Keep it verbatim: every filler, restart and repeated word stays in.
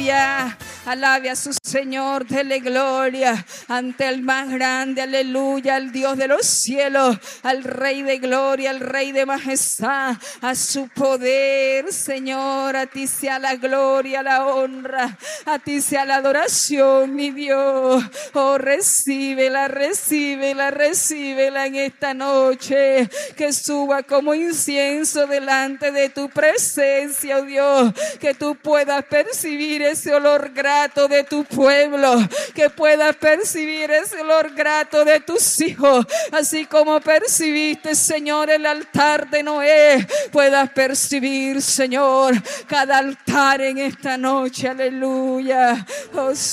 aleluya. Alabe a su Señor, dele gloria ante el más grande, aleluya, al Dios de los cielos, al Rey de gloria, al Rey de majestad, a su poder, Señor. A ti sea la gloria, la honra, a ti sea la adoración, mi Dios. Oh, recíbela, recíbela, recíbela en esta noche, que suba como incienso delante de tu presencia, oh Dios, que tú puedas percibir ese olor grato de tu pueblo, que puedas percibir ese olor grato de tus hijos, así como percibiste, Señor, el altar de Noé, puedas percibir, Señor, cada altar en esta noche, aleluya. Oh,